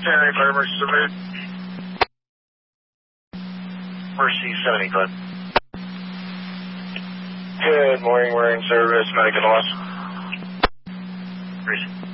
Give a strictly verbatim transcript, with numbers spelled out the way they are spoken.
ten eight, emergency service. Mercy seventy, go ahead. Good morning, we're in service, medical loss. Reason.